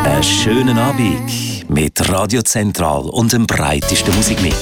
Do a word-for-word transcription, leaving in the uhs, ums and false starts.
Einen schönen Abend mit Radio Zentral und dem breitesten Musikmix.